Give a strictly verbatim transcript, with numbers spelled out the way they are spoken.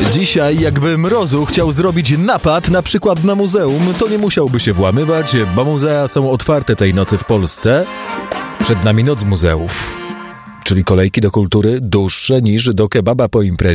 Dzisiaj jakby Mrozu chciał zrobić napad na przykład na muzeum, to nie musiałby się włamywać, bo muzea są otwarte tej nocy w Polsce. Przed nami noc muzeów, czyli kolejki do kultury dłuższe niż do kebaba po imprezie.